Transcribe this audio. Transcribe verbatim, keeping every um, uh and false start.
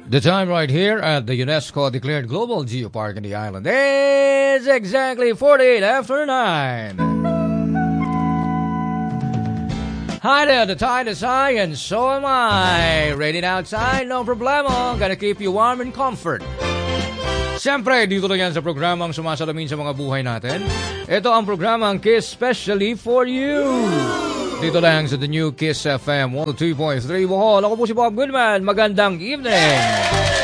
The time right here at the UNESCO-declared Global Geopark in the island is exactly forty-eight after nine. Hi there, the tide is high and so am I. Raining outside, no problemo. Gonna keep you warm and comfort. Siyempre, dito lang yan sa programang sumasalamin sa mga buhay natin. Ito ang programang Kiss Specially for You. Dito lang sa The New Kiss F M one oh two point three Bohol. Ako po si Bob Goodman. Magandang evening.